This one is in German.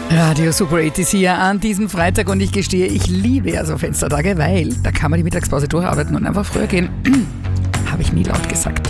Radio Super 8 ist hier an diesem Freitag und ich gestehe, ich liebe ja so Fenstertage, weil da kann man die Mittagspause durcharbeiten und einfach früher gehen. Habe ich nie laut gesagt.